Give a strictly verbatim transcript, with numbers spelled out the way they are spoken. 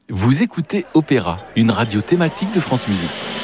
Vous écoutez Opéra, une radio thématique de France Musique.